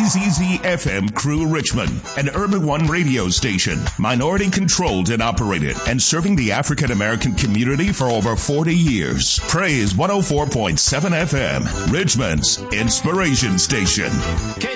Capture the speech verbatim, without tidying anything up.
Z Z F M Crew Richmond, an Urban One radio station, minority controlled and operated, and serving the African American community for over forty years. Praise one oh four point seven F M, Richmond's inspiration station. K